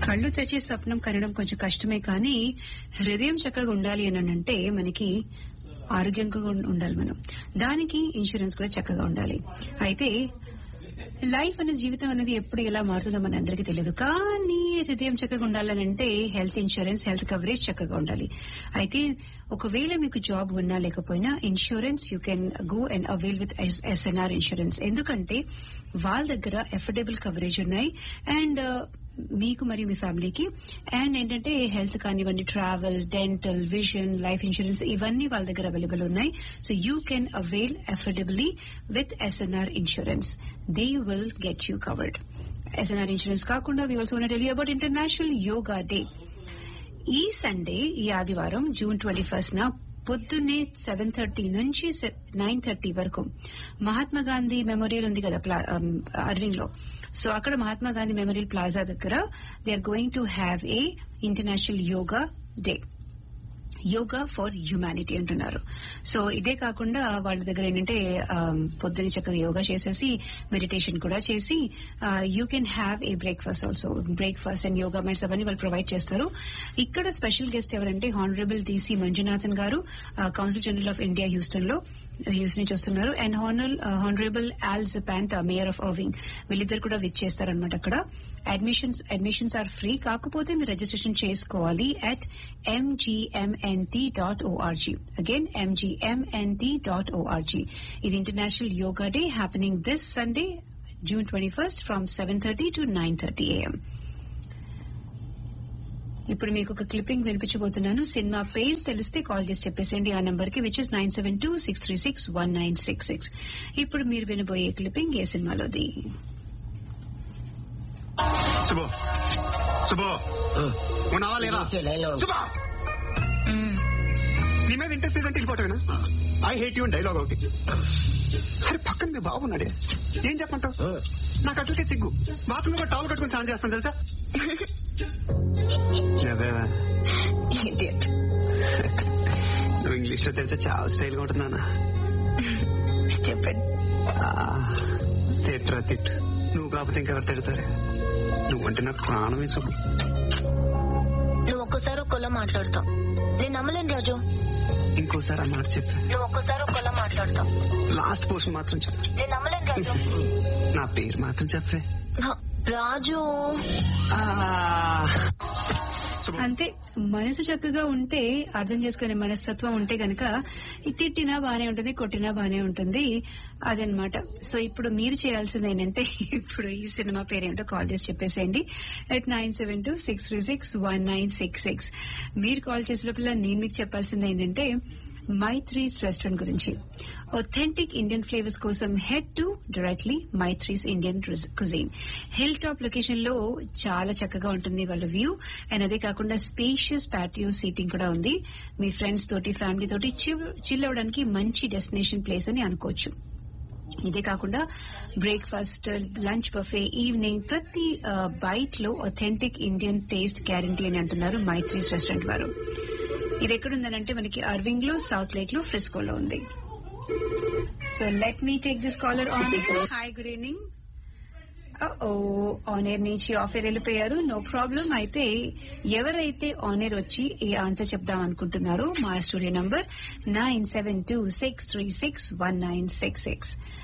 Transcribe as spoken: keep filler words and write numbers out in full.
కళ్ళు తెచ్చి స్వప్నం కనడం కొంచెం కష్టమే, కానీ హృదయం చక్కగా ఉండాలి అని అంటే మనకి ఆరోగ్యంగా ఉండాలి. మనం దానికి ఇన్సూరెన్స్ కూడా చక్కగా ఉండాలి. అయితే లైఫ్ అనే జీవితం అనేది ఎప్పుడు ఎలా మారుతుందో మన అందరికీ తెలియదు, కానీ హృదయం చక్కగా ఉండాలని అంటే హెల్త్ ఇన్సూరెన్స్, హెల్త్ కవరేజ్ చక్కగా ఉండాలి. అయితే ఒకవేళ మీకు జాబ్ ఉన్నా లేకపోయినా insurance you can go and avail with SNR insurance. ఎందుకంటే వాళ్ళ దగ్గర ఎఫోర్డబుల్ కవరేజ్ ఉన్నాయి అండ్ మీకు మరియు మీ ఫ్యామిలీకి. అండ్ ఏంటంటే హెల్త్ కానివ్వండి, travel, dental, vision, life insurance ఇవన్నీ వాళ్ళ దగ్గర అవైలబుల్ ఉన్నాయి. So you can avail ఎఫోర్డబుల్లీ with SNR insurance. They will get you covered. SNR insurance కాకుండా we also want to tell you about international yoga day. ఈ Sunday, ఈ ఆదివారం June twenty first న పొద్దున్నే సెవెన్ థర్టీ నుంచి నైన్ థర్టీ వరకు Mahatma Gandhi memorial ఉంది కదా అర్వింగ్ లో. సో అక్కడ మహాత్మా గాంధీ మెమోరియల్ ప్లాజా దగ్గర they are going to have a international yoga day, yoga for humanity అంటున్నారు. సో ఇదే కాకుండా వాళ్ళ దగ్గర ఏంటంటే పొద్దున్న చక్కగా యోగా చేసేసి మెడిటేషన్ కూడా చేసి you can have a breakfast also. Breakfast and yoga mats అవన్నీ వాళ్ళు ప్రొవైడ్ చేస్తారు. ఇక్కడ స్పెషల్ గెస్ట్ ఎవరంటే హానరబుల్ డిసి మంజునాథన్ గారు, council general of India Houston లో హ్యూస్టన్ నుంచి వస్తున్నారు. And honour honourable all జపాంటా, mayor of Irving, వీళ్ళిద్దరు కూడా విచ్ చేస్తారనమాట. అక్కడ అడ్మిషన్స్ అడ్మిషన్స్ ఆర్ ఫ్రీ, కాకపోతే మీరు రిజిస్ట్రేషన్ చేసుకోవాలి at MGMNT dot ORG. Again MGMNT dot ORG. ఇది international yoga day happening this Sunday June twenty first from seven thirty to nine thirty AM. ఇప్పుడు మీకు ఒక క్లిప్పింగ్ వినిపించబోతున్నాను. సినిమా పేరు తెలిస్తే కాల్ చేసి చెప్పేసేయండి ఆ నంబర్ కి, which is nine seven two six three six one nine six six. ఇప్పుడు మీరు వినబోయే క్లిప్పింగ్ ఏ సినిమాలోది? శుభో శుభో ఉన్నావా లేదా? శుభో నీ మీద ఇంట్రెస్ట్ లేదంటే వెళ్ళిపోతావేనా? ఐ హేట్ యూ డైలాగ్ ఒకటి. అరే పక్కన మీ బాబున్నాడే, ఏం చెప్పంటావు? నాకు అసలుకే సిగ్గు. బాత్రూమ్ లో టవల్ కట్టుకుని స్నానం చేస్తాను తెలుసా? నువ్వు ఇంగ్లీష్ లో తెలిస్తే చాలా స్టైల్ గా ఉంటుంది నాన్న. చెప్పండి. తిట్రా తిట్టు, నువ్వు కాకపోతే ఇంకెవరు తిడతారే? నువ్వంటే నాకు ప్రాణమే శుభు. నువ్వు ఒక్కసారి ఒక్కలా మాట్లాడతావు, నేను నమ్మలేను రాజు. ఇంకోసారి ఆ మాట చెప్పు. నువ్వు ఒక్కసారి ఒక్కలా మాట్లాడతావు. లాస్ట్ పోర్షన్ మాత్రం చెప్పు. నేను నమ్మలేను రాజు. నా పేరు మాత్రం చెప్పే రాజు. అంతే, మనసు చక్కగా ఉంటే, అర్థం చేసుకునే మనస్తత్వం ఉంటే గనక తిట్టినా బానే ఉంటుంది, కొట్టినా బానే ఉంటుంది. అదనమాట. సో ఇప్పుడు మీరు చేయాల్సింది ఏంటంటే, ఇప్పుడు ఈ సినిమా పేరేంటో కాల్ చేసి చెప్పేసేయండి at nine seven two six three six one nine six six. మీరు కాల్ చేసినప్పుడు నేను మీకు చెప్పాల్సింది ఏంటంటే మైత్రీస్ రెస్టారెంట్ గురించి. ఒథెంటిక్ ఇండియన్ ఫ్లేవర్స్ కోసం head to directly Maitri's Indian cuisine. Hill top location లో చాలా చక్కగా ఉంటుంది వాళ్ళ వ్యూ. అండ్ అదే కాకుండా స్పేషియస్ ప్యాటియో సీటింగ్ కూడా ఉంది. మీ ఫ్రెండ్స్ తోటి, ఫ్యామిలీ తోటి చిల్ అవడానికి మంచి డెస్టినేషన్ ప్లేస్ అని అనుకోవచ్చు. ఇదే కాకుండా బ్రేక్ఫాస్ట్, లంచ్ బఫే, ఈవినింగ్ ప్రతి బైట్ లో ఒథెంటిక్ ఇండియన్ టేస్ట్ గ్యారంటీ అని అంటున్నారు మైత్రీస్ రెస్టారెంట్ వారు. ఇది ఎక్కడుందనంటే మనకి అర్వింగ్ లో, సౌత్ లేక్ లో, ఫ్రిస్కోలో ఉంది. So let me take this caller on air. Hi, good evening. Oh on air నుంచి ఆఫ్ ఎయిర్ వెళ్ళిపోయారు. No problem. అయితే ఎవరైతే ఆన్ ఎయిర్ వచ్చి ఈ ఆన్సర్ చెప్దాం అనుకుంటున్నారో మా studio number nine seven two six three six one nine six six.